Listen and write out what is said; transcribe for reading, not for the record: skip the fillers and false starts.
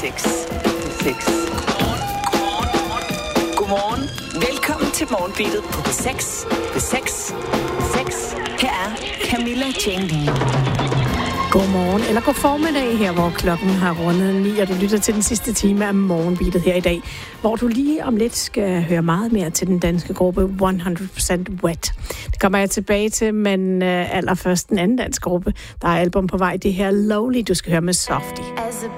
Godmorgen. Velkommen til Morgenbeatet på P6. Her er Camilla Jane. Godmorgen, eller god formiddag her, hvor klokken har rundet 9, og du lytter til den sidste time af Morgenbeatet her i dag, hvor du lige om lidt skal høre meget mere til den danske gruppe 100% Wet. Det kommer jeg tilbage til, men allerførst den anden danske gruppe, der er album på vej, det her Lovely, du skal høre med Softie. As a